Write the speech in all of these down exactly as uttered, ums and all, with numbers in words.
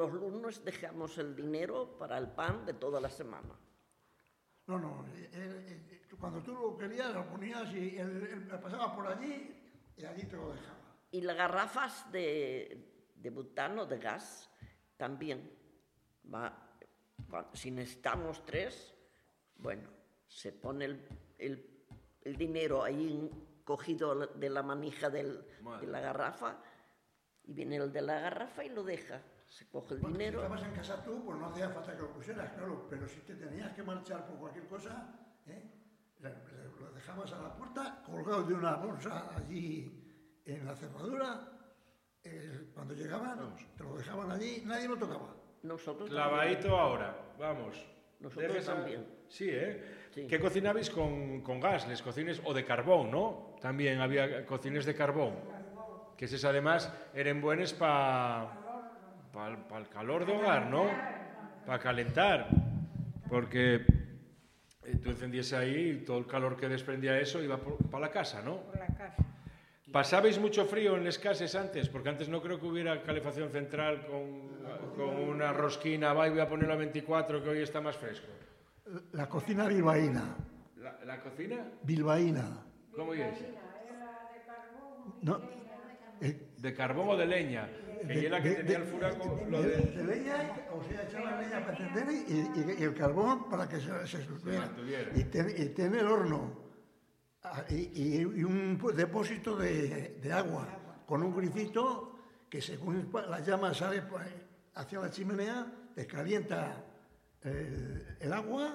los lunes dejamos el dinero para el pan de toda la semana. No, no, él, él, cuando tú lo querías lo ponías y él, él pasaba por allí y allí te lo dejaba. Y las garrafas de, de butano, de gas, también. Va, si necesitamos tres, bueno, se pone el, el, el dinero ahí cogido de la manija del, de la garrafa y viene el de la garrafa y lo deja. Se coge el bueno, dinero. Si estabas en casa tú, pues no hacía falta que lo pusieras, claro, pero si te tenías que marchar por cualquier cosa, ¿eh? Lo dejabas a la puerta colgado de una bolsa allí en la cerradura. Eh, cuando llegaban, te lo dejaban allí, nadie lo tocaba. Nosotros Clavadito también. ahora, vamos. Nosotros Dejes también. A... Sí, ¿eh? Sí. ¿Qué cocinabais con, con gas? Les cocines o de carbón, ¿no? También había cocines de carbón. Que esos además eran buenos para pa, pa el calor de hogar, ¿no? Para calentar. Porque eh, tú encendías ahí y todo el calor que desprendía eso iba para la casa, ¿no? Por la casa. ¿Pasabais mucho frío en las casas antes? Porque antes no creo que hubiera calefacción central con, con una rosquina, va y voy a ponerlo a veinticuatro, que hoy está más fresco. La cocina bilbaína. ¿La, la cocina? Bilbaína. ¿Cómo es? No, eh, ¿De carbón o de leña? Que de, es la que de, tenía de, el furaco. de, Lo de, de... de leña, o sea, echaba leña para encender y, y, y el carbón para que se, se subiera. Y, ten, y tiene el horno. Y, y un depósito de, de agua con un grifito que según la llama sale hacia la chimenea, te calienta el, el agua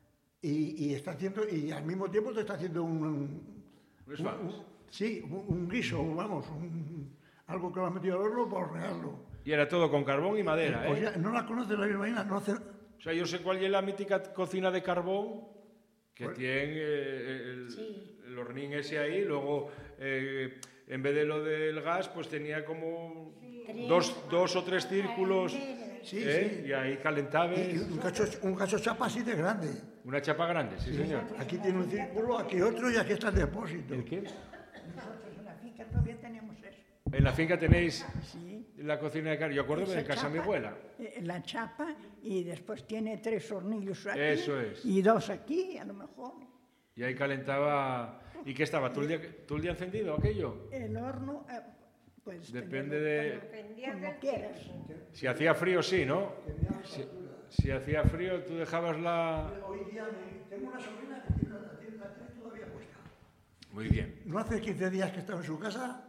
y, y está haciendo y al mismo tiempo te está haciendo un, un, un sí, un, un guiso, vamos, un, algo que lo has metido al horno para hornearlo. Y era todo con carbón y madera, pues ¿eh? Ya, ¿no la conoces la bilbaína? No hace... O sea, yo sé cuál es la mítica cocina de carbón que pues, tiene eh, el, sí. el hornín ese ahí, luego eh, en vez de lo del gas, pues tenía como sí. dos, dos o tres círculos, sí, ¿eh? Sí. Y ahí calentaba. Y un cacho, un cacho chapa así de grande. Una chapa grande, sí, sí, señor. Aquí tiene un círculo, aquí otro y aquí está el depósito. ¿El qué? Nosotros en la finca todavía tenemos eso. En la finca tenéis sí. la cocina de carbón. Yo acuerdo de casa de mi abuela. La chapa y después tiene tres hornillos aquí. Eso es. Y dos aquí, a lo mejor. Y ahí calentaba... ¿Y qué estaba? ¿Todo el día, todo el día encendido aquello? El horno, eh, pues... Depende de... Como quieras. Si hacía frío, sí, ¿no? Si, si hacía frío, tú dejabas la... Hoy día tengo una sobrina que tiene la tiene todavía puesta. Muy bien. No hace quince días que estaba en su casa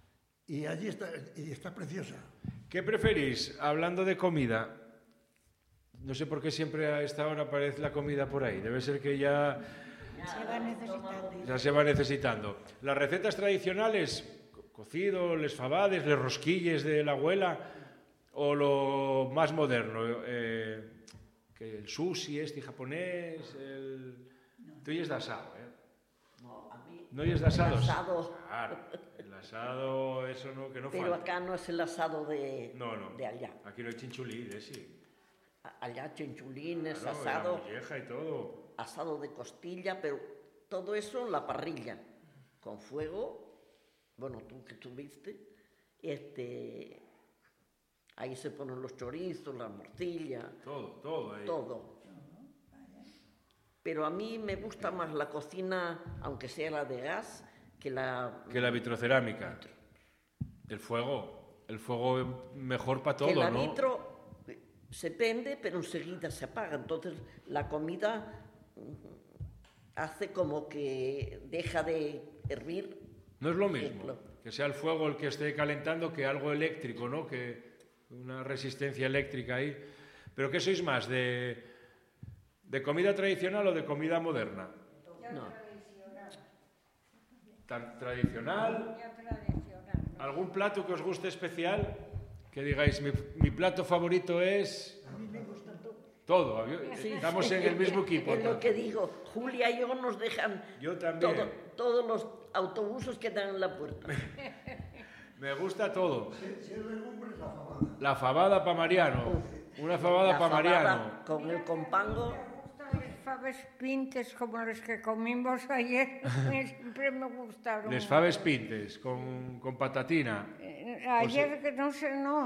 y allí está, y está preciosa. ¿Qué preferís? Hablando de comida, no sé por qué siempre a esta hora aparece la comida por ahí. Debe ser que ya... Se va necesitando. Ya se va necesitando. Las recetas tradicionales, cocido, les fabades, les rosquilles de la abuela, o lo más moderno, eh, que el sushi este japonés, el... Tú y es de asado, ¿eh? No, a mí... ¿No y es de asados? El asado... Claro, el asado, eso no, que no Pero falta. acá no es el asado de, no, no. de allá. Aquí no hay chinchulí, ¿eh? Sí. Allá chinchulines, Claro, asado... la molleja y todo. Asado de costilla, pero todo eso en la parrilla, con fuego, bueno, tú que tuviste, este, ahí se ponen los chorizos, la morcilla. Todo, todo ahí. Todo. Pero a mí me gusta más la cocina, aunque sea la de gas, que la... Que la vitrocerámica. El fuego, el fuego es mejor para todo, que la ¿no? vitro se prende, pero enseguida se apaga, entonces la comida hace como que deja de hervir. No es lo mismo que sea el fuego el que esté calentando que algo eléctrico, ¿no? Que una resistencia eléctrica ahí. ¿Pero qué sois más, de, de comida tradicional o de comida moderna? No. ¿Tan tradicional? ¿Algún plato que os guste especial? Que digáis, mi, mi plato favorito es... A mí me gusta todo. Todo, Sí, estamos sí. en el mismo equipo. Es lo que digo, Julia y yo nos dejan Yo también. todo, todos los autobuses que dan en la puerta. Me gusta todo. Si es legumbres, la fabada. La fabada para Mariano. Una fabada La para fabada Mariano. con el compango. Les faves pintes como los que comimos ayer, siempre me gustaron. Les faves pintes con, con patatina. Eh, ayer que no sé, no,